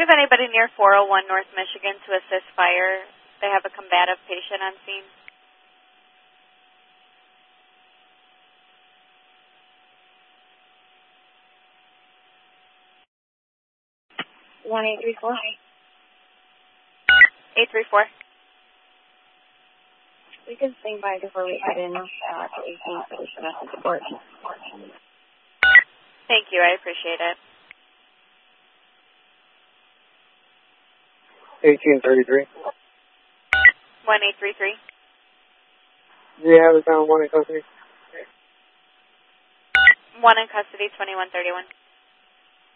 we have anybody near 401 North Michigan to assist fire? They have a combative patient on scene. 1834. 834. We can swing by before we head in to 18 for this domestic support. Thank you. I appreciate it. 1833. 1833. Yeah, we found one in custody. One in custody, 2131.